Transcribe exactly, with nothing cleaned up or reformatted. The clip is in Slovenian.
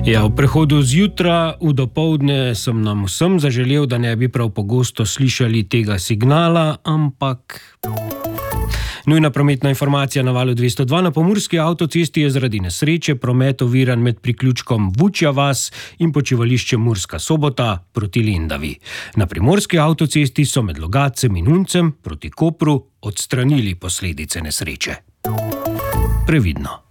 Ja, v prehodu zjutra v dopoldne sem nam vsem zaželel, da ne bi prav pogosto slišali tega signala, ampak... Nujna prometna informacija na valu dvesto dva. Na pomurski avtocesti je zaradi nesreče promet oviran med priključkom Vučja vas in počivališčem Murska Sobota proti Lendavi. Na primorski avtocesti so med Logatcem in Uncem proti Kopru odstranili posledice nesreče. Previdno.